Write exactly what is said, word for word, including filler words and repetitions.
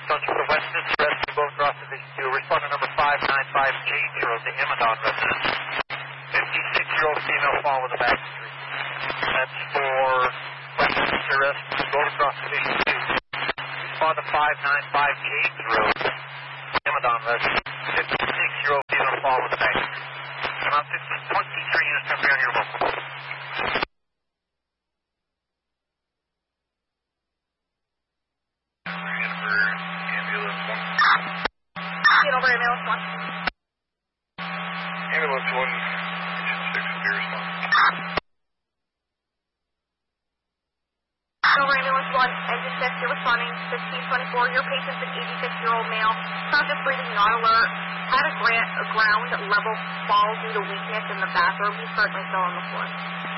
Coach for the Westminster Rescue Boat Cross Division two. Respondent number five nine five J zero to Amadon residence. fifty-six-year-old female fall in the back street. That's for Westminster Rescue Boat Cross Division two. Respondent five nine five J zero to Amadon residence. fifty-six-year-old female fall in the back street. Around fifteen twenty-three units come here on your local. Get over ambulance one. Ambulance one, six will be responding. Over ambulance one, engine six, you're responding, fifteen twenty-four, your patient's an eighty-six-year-old male, conscious breathing, not alert, had a, grant, a ground level fall due to weakness in the bathroom, he's currently still on the floor.